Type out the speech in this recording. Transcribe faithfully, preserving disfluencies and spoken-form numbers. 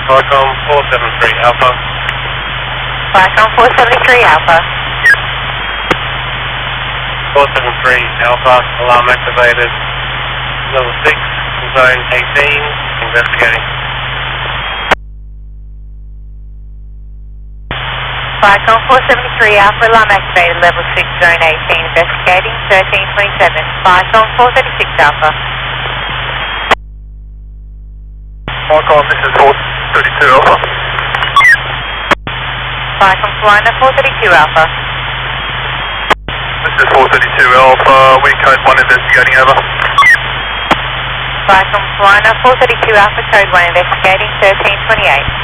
Vicom four seven three Alpha. Vicom four seventy-three Alpha. four seven three Alpha, alarm activated. Level six, zone eighteen, investigating. Vicom four seventy-three Alpha, alarm activated, level six, zone eighteen, investigating, thirteen twenty-seven. Vicom four thirty-six Alpha. Vicom, this is four thirty-two Alpha. Vicom Swiner four thirty-two Alpha. This is four thirty-two Alpha, we code one investigating, over. Vicom Swiner four thirty-two Alpha, code one investigating, thirteen twenty-eight.